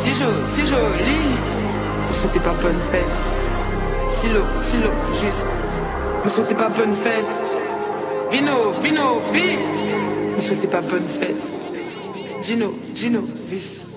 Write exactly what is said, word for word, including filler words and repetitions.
si joli, si joli. Me souhaitez pas bonne fête. Silo, silo, juste. Me souhaitez pas bonne fête. Vino, vino, vi. Me souhaitez pas bonne fête. Gino, Gino, vis.